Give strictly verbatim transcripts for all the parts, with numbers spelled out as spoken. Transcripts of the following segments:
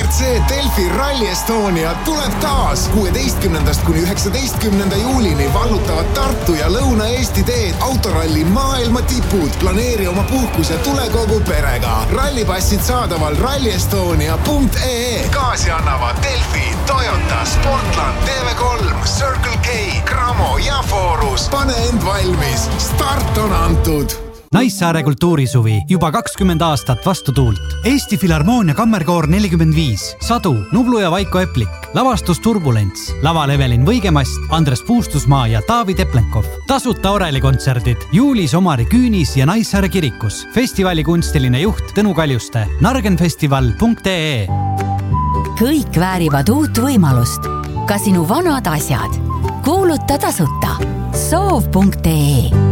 R C Delfi Rally Estonia tuleb taas. kuueteistkümnendast kuni üheksateistkümnenda juulini vallutavad Tartu ja Lõuna-Eesti teed autoralli maailma tipud. Planeeri oma puhkus ja tule kogu perega. Rallipassid saadaval rally estonia punkt ee e. Gaasi annavad Delfi, Toyota, Sportland, T V kolm, Circle K, Cramo ja Forus. Pane end valmis. Start on antud. Naissaare kultuurisuvi juba kakskümmend aastat vastu tuult. Eesti Filharmoonia kammerkoor nelikümmend viis, Sadu, Nublu ja Vaiko Eplik, lavastus Turbulents, laval Evelin Võigemast, Andres Puustusmaa ja Taavi Teplenkov. Tasuta orelikontserdid juulis Omari Küünis ja Naissaare kirikus. Festivali kunstiline juht Tõnu Kaljuste. nargenfestival punkt ee e. Kõik väärivad uut võimalust. Ka sinu vanad asjad. Kuuluta tasuta. soov punkt ee e.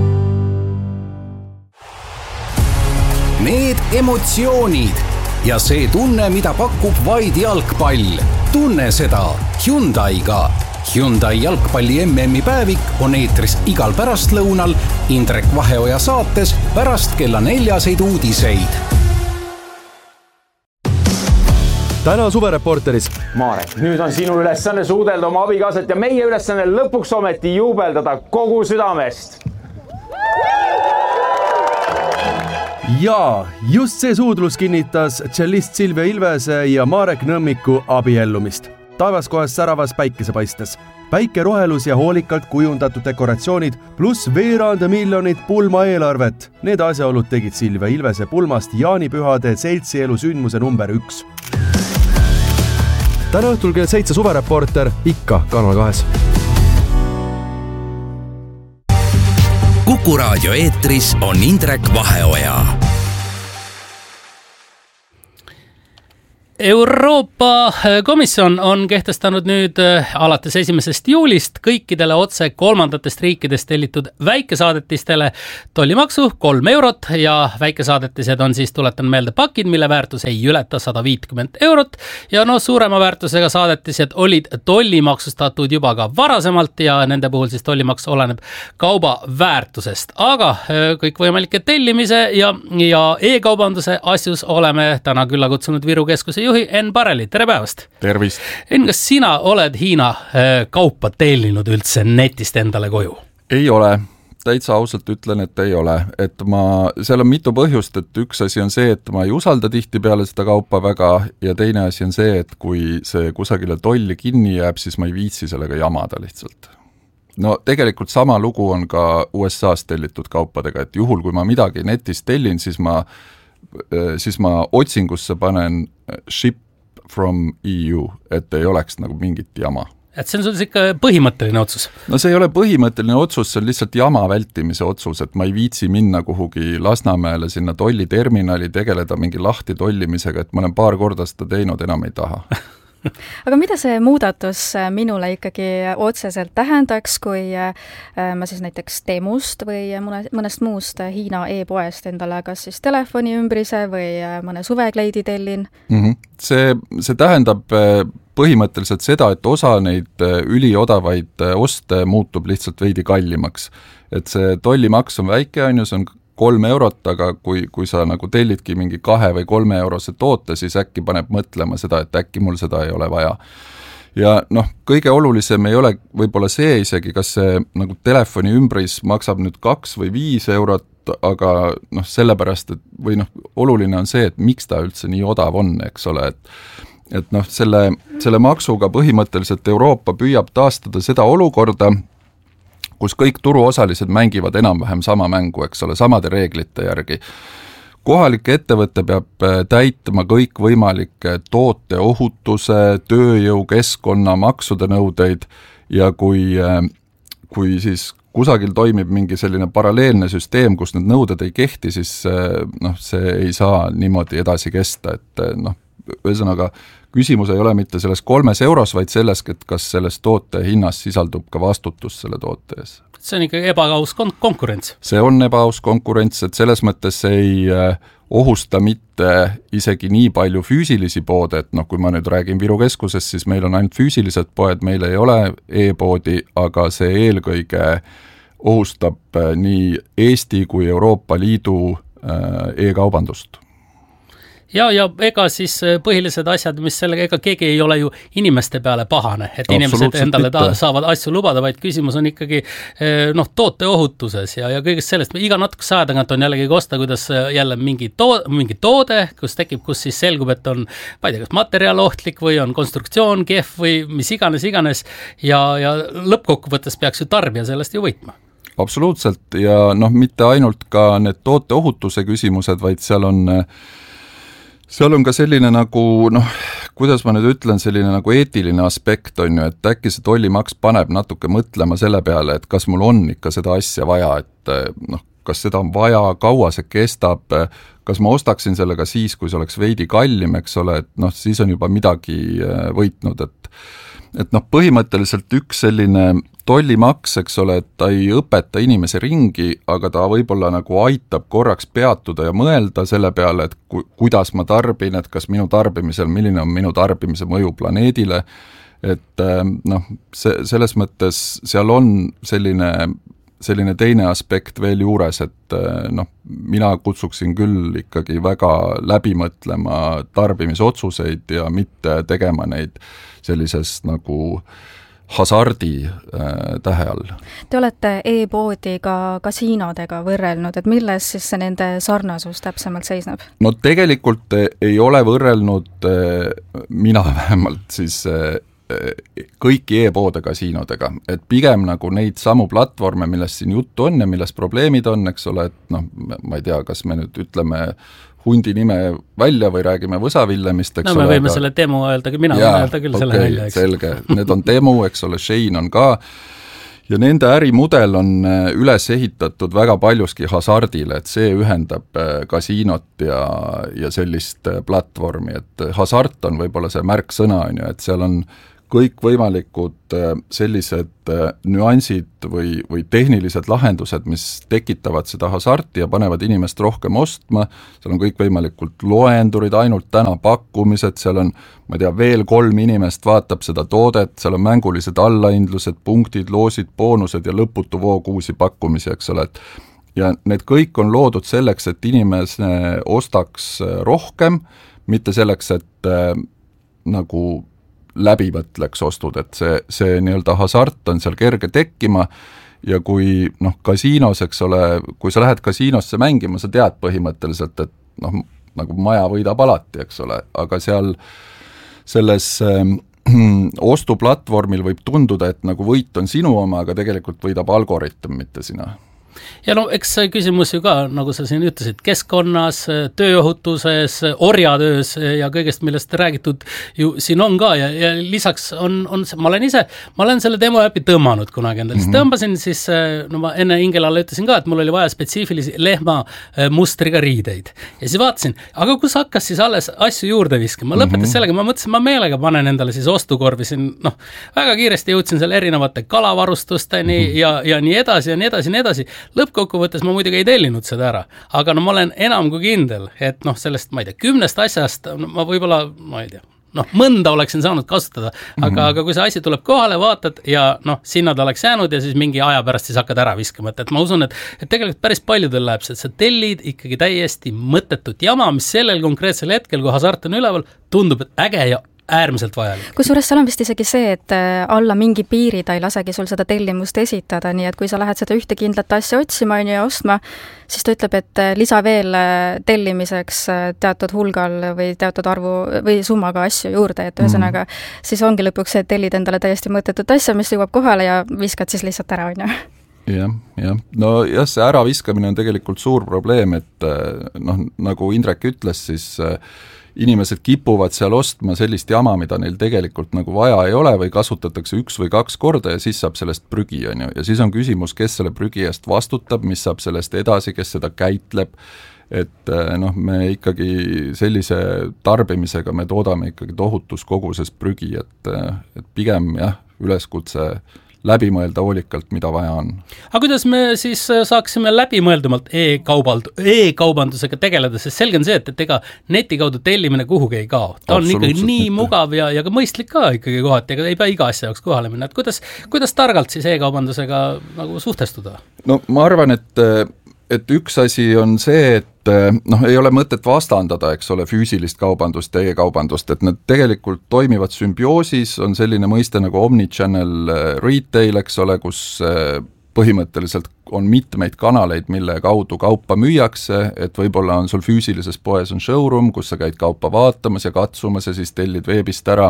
Need emotsioonid ja see tunne, mida pakub vaid jalgpall. Tunne seda Hyundai'ga. Hyundai jalgpalli M M-i päevik on eetris igal pärastlõunal Indrek Vaheoja saates pärast kella neljaseid uudiseid. Täna suvereporteris. Marek, nüüd on sinu ülesanne suudelda oma abikaasat ja meie ülesanne lõpuks ometi juubeldada kogu südamest. Ja just see suudlus kinnitas tšellist Silvia Ilvese ja Marek Nõmmiku abiellumist. Taevas kohas säravas päikesepaistes. Päikerohelus ja hoolikalt kujundatud dekoratsioonid pluss veerand miljonit pulma eelarvet. Need asjaolud tegid Silvia Ilvese pulmast jaanipühade seltsielu sündmuse number üks. Täna õhtul kell seitse suvereporter ikka Kanal kahes. Kuku raadio eetris on Indrek Vaheoja. Euroopa Komisjon on kehtestanud nüüd alates esimesest juulist kõikidele otse kolmandatest riikidest tellitud väikesaadetistele tollimaksu kolm eurot ja väikesaadetised on siis, tuletan meelde, pakid, mille väärtus ei ületa sada viitkümmend eurot ja no suurema väärtusega saadetised olid tollimaksustatud juba ka varasemalt ja nende puhul siis tollimaks oleneb kauba väärtusest, aga kõikvõimalike tellimise ja, ja e-kaubanduse asjus oleme täna külla kutsunud Viru keskuse juhi Enn Pareli, tere päevast! Tervist! Enn, kas sina oled Hiina kaupa tellinud üldse netist endale koju? Ei ole. Täitsa ausalt ütlen, et ei ole. Et ma, seal on mitu põhjust, et üks asi on see, et ma ei usalda tihti peale seda kaupa väga ja teine asi on see, et kui see kusagile tolli kinni jääb, siis ma ei viitsi sellega jamada lihtsalt. No tegelikult sama lugu on ka U S A-s tellitud kaupadega, et juhul kui ma midagi netist tellin, siis ma siis ma otsingusse panen ship from E U, et ei oleks nagu mingit jama. Et see on sul ikka põhimõtteline otsus? No see ei ole põhimõtteline otsus, see on lihtsalt jama vältimise otsus, et ma ei viitsi minna kuhugi Lasnamäele sinna tolliterminali, tegeleda mingi lahti tollimisega, et ma olen paar korda seda teinud, enam ei taha. Aga mida see muudatus minule ikkagi otseselt tähendaks, kui ma siis näiteks Temust või mõnest muust Hiina e-poest endale kas siis telefoni ümbrise või mõne suvekleidi tellin? Mm-hmm. See, see tähendab põhimõtteliselt seda, et osa neid üliodavaid oste muutub lihtsalt veidi kallimaks. Et see tollimaks on väike, on ju, see on kolm eurot, aga kui, kui sa nagu tellidki mingi kahe või kolme eurose toote, siis äkki paneb mõtlema seda, et äkki mul seda ei ole vaja. Ja noh, kõige olulisem ei ole võib-olla see isegi, kas see nagu telefoni ümbris maksab nüüd kaks või viis eurot, aga noh, sellepärast, et või noh, oluline on see, et miks ta üldse nii odav on, eks ole, et et noh, selle, selle maksuga põhimõtteliselt Euroopa püüab taastada seda olukorda, kus kõik turuosalised mängivad enam-vähem sama mängu, eks ole, samade reeglite järgi. Kohalik ettevõte peab täitma kõik võimalike toote ohutuse, tööjõu, keskkonna, maksude nõudeid ja kui, kui siis kusagil toimib mingi selline paralleelne süsteem, kus need nõuded ei kehti, siis noh, see ei saa niimoodi edasi kesta, et noh, ühesõnaga küsimus ei ole mitte selles kolmes euros, vaid selles, et kas selles toote hinnas sisaldub ka vastutus selle toote ees. See on ikkagi ebaaus kon- konkurents. See on ebaaus konkurents, et selles mõttes ei ohusta mitte isegi nii palju füüsilisi poode, et noh, kui ma nüüd räägin Viru keskusest, siis meil on ainult füüsilised poed, meil ei ole e-poodi, aga see eelkõige ohustab nii Eesti kui Euroopa Liidu e-kaubandust. ja, ja ega siis põhilised asjad, mis sellega, ega keegi ei ole ju inimeste peale pahane, et inimesed endale ta, saavad asju lubada, vaid küsimus on ikkagi noh, tooteohutuses ja, ja kõigest sellest, iga natukese aja tagant on jällegi kosta, kuidas jälle mingi, to- mingi toode, kus tekib, kus siis selgub, et on, ma ei tea, kas materjal ohtlik või on konstruktsioon kehv või mis iganes, iganes ja, ja lõppkokkuvõttes peaks ju tarbija sellest ju võitma. Absoluutselt ja noh, mitte ainult ka need tooteohutuse küsimused, vaid seal on, seal on ka selline nagu, noh, kuidas ma nüüd ütlen, selline nagu eetiline aspekt on ju, et äkki see tollimaks paneb natuke mõtlema selle peale, et kas mul on ikka seda asja vaja, et noh, kas seda on vaja, kaua see kestab, kas ma ostaksin selle ka siis, kui see oleks veidi kallim, eks ole, et noh, siis on juba midagi võitnud, et et noh, põhimõtteliselt üks selline tollimaks, eks ole, et ta ei õpeta inimese ringi, aga ta võib-olla nagu aitab korraks peatuda ja mõelda selle peale, et ku, kuidas ma tarbin, et kas minu tarbimisel, milline on minu tarbimise mõju planeedile, et noh, see, selles mõttes seal on selline, selline teine aspekt veel juures, et noh, mina kutsuksin küll ikkagi väga läbi mõtlema tarbimisotsuseid ja mitte tegema neid sellisest nagu hasardi äh, tähe all. Te olete e-poodi ka kasiinodega võrrelnud, et milles siis see nende sarnasus täpsemalt seisneb? No tegelikult ei ole võrrelnud äh, mina vähemalt siis äh, kõiki e-poode kasiinodega, et pigem nagu neid samu platvorme, millest siin juttu on ja milles probleemid on, eks ole, et noh, ma ei tea, kas me nüüd ütleme hundi nime välja või räägime võsavillemist, eks no, ole. No me võime aga... selle demo öelda, mina ja, võin öelda küll okay, selle välja, eks. Selge, need on demo, eks ole, Shane on ka, ja nende ärimudel on üles ehitatud väga paljuski hasardile, et see ühendab kasiinot ja, ja sellist platvormi, et hasart on võib-olla see märksõna, on ju, et seal on kõikvõimalikud sellised nüansid või, või tehnilised lahendused, mis tekitavad seda hasarti ja panevad inimest rohkem ostma, seal on kõikvõimalikud loendurid, ainult täna pakkumised, seal on, ma ei tea, veel kolm inimest vaatab seda toodet, seal on mängulised allahindlused, punktid, loosid, boonused ja lõputu voog uusi pakkumisi, eks ole, et ja need kõik on loodud selleks, et inimese ostaks rohkem, mitte selleks, et äh, nagu läbi mõtleks ostud, et see, see nii-öelda hasart on seal kerge tekkima ja kui noh, kasiinos, eks ole, kui sa lähed kasiinosse mängima, sa tead põhimõtteliselt, et noh, nagu maja võidab alati, eks ole, aga seal selles äh, ostuplatvormil võib tunduda, et nagu võit on sinu oma, aga tegelikult võidab algoritm, mitte sina. Ja no eks see küsimus ju ka, nagu sa siin ütlesid, keskkonnas, tööohutuses, orjatöös ja kõigest, millest räägitud ju siin on ka ja, ja lisaks on, on see, ma olen ise, ma olen selle demo äpi tõmmanud kunagi endale, siis tõmbasin siis, no ma enne Ingelalle ütlesin ka, et mul oli vaja spetsiifilisi lehma mustriga riideid ja siis vaatasin, aga kus hakkas siis alles asju juurde viskama, ma lõpetas sellega, ma mõtlesin, ma meelega panen endale siis ostukorvi siin, noh, väga kiiresti jõudsin seal erinevate kalavarustusteni ja, ja nii edasi ja nii edasi ja nii edasi. Lõppkokkuvõttes ma muidugi ei tellinud seda ära, aga no ma olen enam kui kindel, et noh, sellest, ma ei tea, kümnest asjast no, ma võib-olla, ma ei tea, noh, mõnda oleksin saanud kasutada, aga, mm-hmm. aga kui see asi tuleb kohale, vaatad ja noh, sinna ta oleks jäänud ja siis mingi aja pärast siis hakkad ära viskama, et, et ma usun, et, et tegelikult päris paljudel läheb see, et sa tellid ikkagi täiesti mõttetut jama, mis sellel konkreetsel hetkel, kui hasart on üleval, tundub, et äge ja äärmiselt vajalik. Kusjuures seal on vist isegi see, et alla mingi piiri ta ei lasegi sul seda tellimust esitada, nii et kui sa lähed seda ühte kindlat asja otsima ja ostma, siis ta ütleb, et lisa veel tellimiseks teatud hulgal või teatud arvu või summaga asju juurde, et ühesõnaga mm. siis ongi lõpuks see, et tellid endale täiesti mõttetut asja, mis jõuab kohale ja viskad siis lihtsalt ära, on ju. jah, jah. No jah, see äraviskamine on tegelikult suur probleem, et noh, nagu Indrek ütles, siis inimesed kipuvad seal ostma sellist jama, mida neil tegelikult nagu vaja ei ole või kasutatakse üks või kaks korda ja siis saab sellest prügi, on ju. Ja siis on küsimus, kes selle prügi eest vastutab, mis saab sellest edasi, kes seda käitleb, et noh, me ikkagi sellise tarbimisega me toodame ikkagi tohutus koguses prügi, et, et pigem jah, üleskutse läbi mõelda hoolikalt, mida vaja on. Aga kuidas me siis saaksime läbimõeldumalt e-kaubald, e-kaubandusega tegeleda, sest selge on see, et, et ega neti kaudu tellimine kuhugi ei kao. Ta on ikkagi nii mitte. Mugav ja, ja ka mõistlik ka ikkagi kohati, ega ei pea iga asja jaoks kohale minna. Et kuidas, kuidas targalt siis e-kaubandusega nagu suhtestuda? No ma arvan, et, et üks asi on see, et et noh, ei ole mõtet vastandada, eks ole, füüsilist kaubandust ja e-kaubandust, et need tegelikult toimivad sümbioosis, on selline mõiste nagu omnichannel retail, eks ole, kus põhimõtteliselt on mitmeid kanaleid, mille kaudu kaupa müüakse, et võib-olla on sul füüsilises poes on showroom, kus sa käid kaupa vaatamas ja katsumas ja siis tellid veebist ära,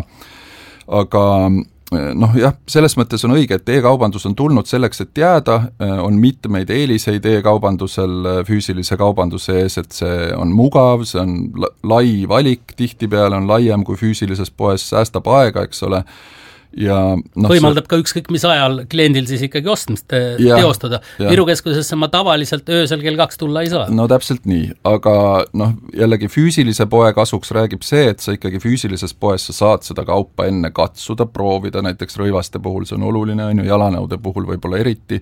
aga noh jah, selles mõttes on õige, et e-kaubandus on tulnud selleks, et jääda, on mitmeid eeliseid e-kaubandusel füüsilise kaubanduse ees, et see on mugav, see on lai valik, tihtipeale on laiem kui füüsilises poes, säästab aega, eks ole, ja no, võimaldab ka ükskõik mis ajal kliendil siis ikkagi ostmist ja, teostada. Viru keskusesse ma tavaliselt öösel kell kaks tulla ei saa. No täpselt nii, aga noh, jällegi füüsilise poe kasuks räägib see, et sa ikkagi füüsilises poes sa saad seda kaupa enne katsuda, proovida, näiteks rõivaste puhul see on oluline, on ju, jalanõude puhul võib-olla eriti,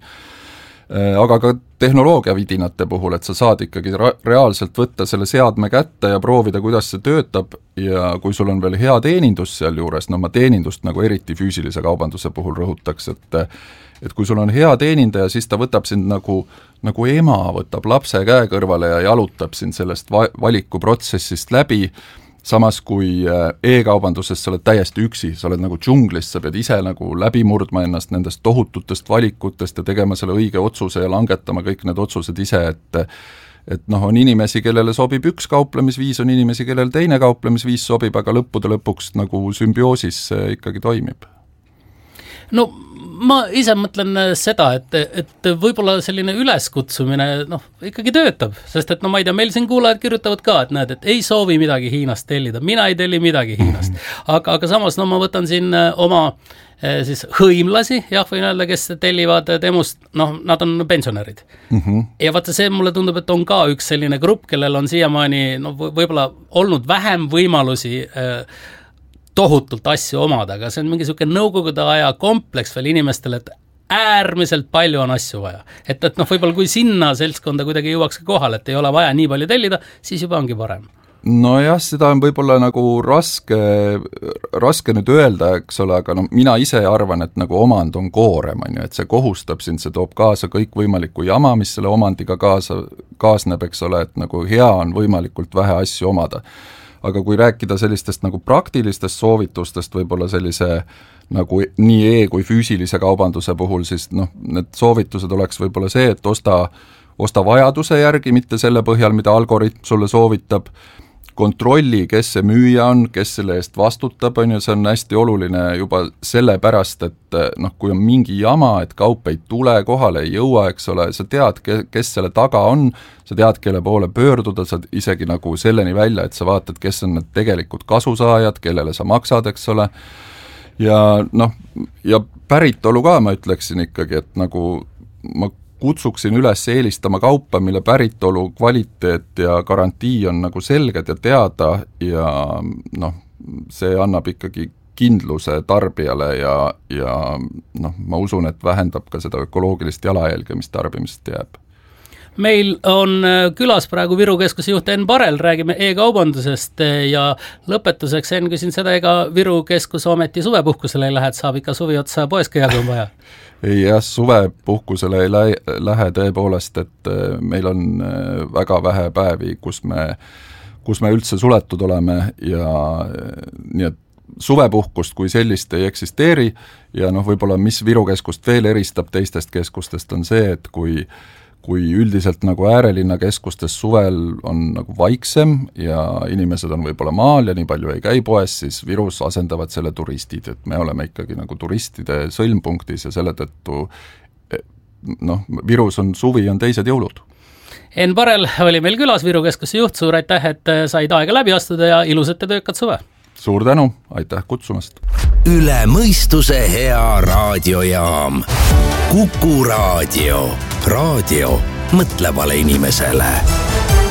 aga ka tehnoloogia vidinate puhul, et sa saad ikkagi reaalselt võtta selle seadme kätte ja proovida, kuidas see töötab ja kui sul on veel hea teenindus seal juures, no ma teenindust nagu eriti füüsilise kaubanduse puhul rõhutaks, et et kui sul on hea teenindaja, siis ta võtab sind nagu, nagu ema võtab lapse käe kõrvale ja jalutab sind sellest va- valikuprotsessist läbi, samas kui e-kaubanduses sa oled täiesti üksi, sa oled nagu džunglis, sa pead ise nagu läbi murdma ennast nendest tohututest valikutest ja tegema selle õige otsuse ja langetama kõik need otsused ise, et et noh, on inimesi, kellele sobib üks kauplemisviis, on inimesi, kellele teine kauplemisviis sobib, aga lõppude lõpuks nagu sümbioosis ikkagi toimib. No ma ise mõtlen seda, et, et võib-olla selline üleskutsumine noh, ikkagi töötab, sest et no ma ei tea, meil siin kuulajad kirjutavad ka, et näed, et ei soovi midagi Hiinast tellida, mina ei telli midagi Hiinast, aga, aga samas no ma võtan siin oma siis hõimlasi, jah, võin öelda, kes tellivad temust, noh, nad on pensionärid. Mm-hmm. Ja vaata see mulle tundub, et on ka üks selline grupp, kellel on siiamaani no, võib-olla olnud vähem võimalusi äh, tohutult asju omada, aga see on mingi selline nõukogude aja kompleks veel inimestele, et äärmiselt palju on asju vaja. Et, et noh, võib-olla kui sinna seltskonda kuidagi jõuaks ka kohal, et ei ole vaja nii palju tellida, siis juba ongi parem. No jah, seda on võib-olla nagu raske, raske nüüd öelda, eks ole, aga no mina ise arvan, et nagu omand on koorem, on ju, et see kohustab sind, see toob kaasa kõik võimalikku jama, mis selle omandiga kaasa, kaasneb, eks ole, et nagu hea on võimalikult vähe asju omada. Aga kui rääkida sellistest nagu praktilistest soovitustest, võib-olla sellise nagu nii e- kui füüsilise kaubanduse puhul, siis noh, need soovitused oleks võib-olla see, et osta, osta vajaduse järgi, mitte selle põhjal, mida algoritm sulle soovitab, kontrolli, kes see müüja on, kes selle eest vastutab, on ju, see on hästi oluline juba selle pärast, et noh, kui on mingi jama, et kaup ei tule, kohale ei jõua, eks ole, sa tead, kes selle taga on, sa tead, kelle poole pöörduda, sa isegi nagu selleni välja, et sa vaatad, kes on need tegelikult kasusaajad, kellele sa maksad, eks ole, ja noh, ja päritolu ka ma ütleksin ikkagi, et nagu ma kutsuksin üles eelistama kaupa, mille päritolu, kvaliteet ja garantii on nagu selged ja teada ja noh, see annab ikkagi kindluse tarbijale ja, ja noh, ma usun, et vähendab ka seda ökoloogilist jalajälge, mis tarbimist jääb. Meil on külas praegu Viru keskuse juht Enn Parel, räägime e-kaubandusest ja lõpetuseks Enn küsin seda, ega Viru keskuse ometi suvepuhkusele ei lähe, et saab ikka suvi otsa poes käia, kui on vaja? Ei jah, suvepuhkusele ei lä- lähe tõepoolest, et meil on väga vähe päevi, kus me, kus me üldse suletud oleme ja nii et suvepuhkust kui sellist ei eksisteeri ja noh, võib-olla mis Viru keskust veel eristab teistest keskustest on see, et kui kui üldiselt nagu äärelinna keskustes suvel on nagu vaiksem ja inimesed on võib-olla maal ja nii palju ei käi poes, siis Virus asendavad selle turistid, et me oleme ikkagi nagu turistide sõlmpunktis ja selle tõttu noh, Virus on suvi, on teised jõulud. Enn Parel oli meil külas, Viru keskuse juht, suur aitäh, et said aega läbi astuda ja ilusat ja töökat suve! Suur tänu, aitäh kutsumast! Üle mõistuse hea raadiojaam. Kuku raadio. Raadio mõtlevale inimesele.